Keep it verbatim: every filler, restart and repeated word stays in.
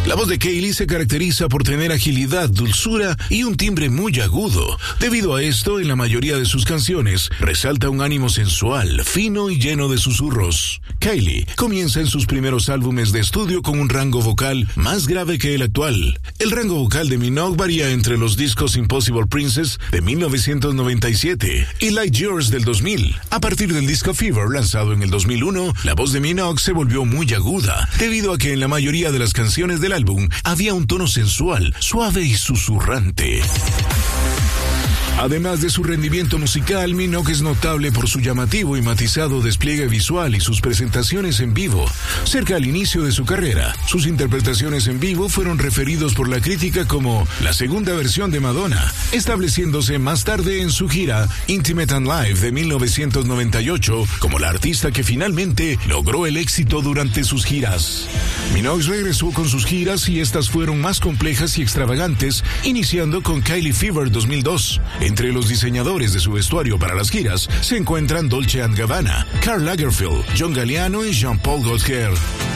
La voz de Kylie se caracteriza por tener agilidad, dulzura y un timbre muy agudo. Debido a esto, en la mayoría de sus canciones, resalta un ánimo sensual, fino y lleno de susurros. Kylie comienza en sus primeros álbumes de estudio con un rango vocal más grave que el actual. El rango vocal de Minogue varía entre los discos Impossible Princess de mil novecientos noventa y siete y Like Yours del dos mil. A partir del disco Fever, lanzado en el dos mil uno, la voz de Minogue se volvió muy aguda, debido a que en la mayoría de las canciones del álbum había un tono sensual, suave y susurrante. Además de su rendimiento musical, Minogue es notable por su llamativo y matizado despliegue visual y sus presentaciones en vivo. Cerca al inicio de su carrera, sus interpretaciones en vivo fueron referidos por la crítica como la segunda versión de Madonna, estableciéndose más tarde en su gira Intimate and Live de mil novecientos noventa y ocho como la artista que finalmente logró el éxito durante sus giras. Minogue regresó con sus giras y estas fueron más complejas y extravagantes, iniciando con Kylie Fever dos mil dos. Entre los diseñadores de su vestuario para las giras se encuentran Dolce and Gabbana, Karl Lagerfeld, John Galliano y Jean-Paul Gaultier.